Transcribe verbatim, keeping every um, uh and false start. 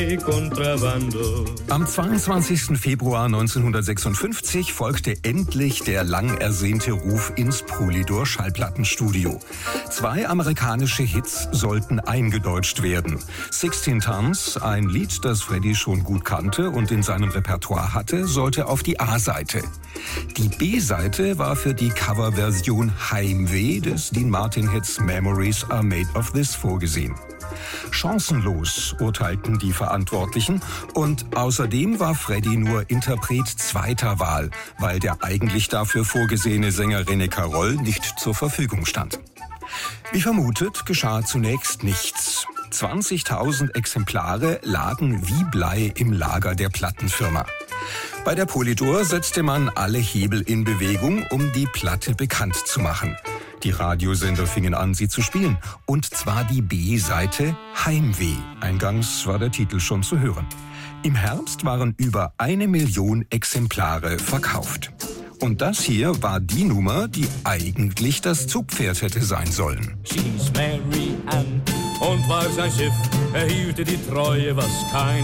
Am zweiundzwanzigsten Februar neunzehnhundertsechsundfünfzig folgte endlich der lang ersehnte Ruf ins Polydor Schallplattenstudio. Zwei amerikanische Hits sollten eingedeutscht werden. sixteen Tons, ein Lied, das Freddie schon gut kannte und in seinem Repertoire hatte, sollte auf die A-Seite. Die B-Seite war für die Coverversion Heimweh des Dean Martin-Hits Memories Are Made of This vorgesehen. Chancenlos, urteilten die Verantwortlichen, und außerdem war Freddie nur Interpret zweiter Wahl, weil der eigentlich dafür vorgesehene Sänger René Caroll nicht zur Verfügung stand. Wie vermutet, geschah zunächst nichts. zwanzigtausend Exemplare lagen wie Blei im Lager der Plattenfirma. Bei der Polydor setzte man alle Hebel in Bewegung, um die Platte bekannt zu machen. Die Radiosender fingen an, sie zu spielen. Und zwar die B-Seite Heimweh. Eingangs war der Titel schon zu hören. Im Herbst waren über eine Million Exemplare verkauft. Und das hier war die Nummer, die eigentlich das Zugpferd hätte sein sollen. She's Mary Ann und war sein Schiff, er hielte die Treue, was kein